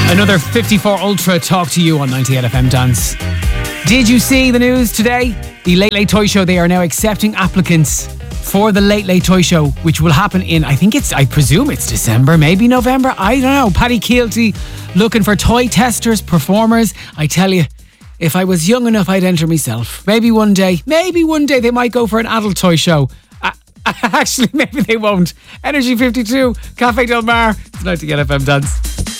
Another 54 Ultra talk to you on 98 FM Dance. Did you see the news today? The Late Late Toy Show, they are now accepting applicants for the Late Late Toy Show, which will happen in, I presume it's December, maybe November, I don't know. Paddy Keelty looking for toy testers, performers. I tell you, if I was young enough, I'd enter myself. Maybe one day they might go for an adult toy show. Actually, maybe they won't. Energy 52, Cafe Del Mar. It's 98 FM Dance.